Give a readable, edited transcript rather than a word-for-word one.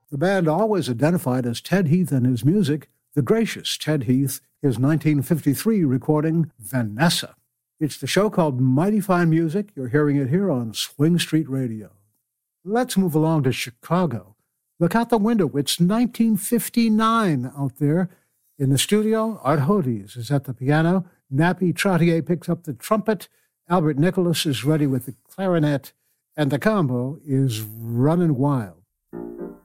The band always identified as Ted Heath and his music, the gracious Ted Heath, his 1953 recording, Vanessa. It's the show called Mighty Fine Music. You're hearing it here on Swing Street Radio. Let's move along to Chicago. Look out the window. It's 1959 out there. In the studio, Art Hodes is at the piano. Nappy Trottier picks up the trumpet. Albert Nicholas is ready with the clarinet. And the combo is running wild.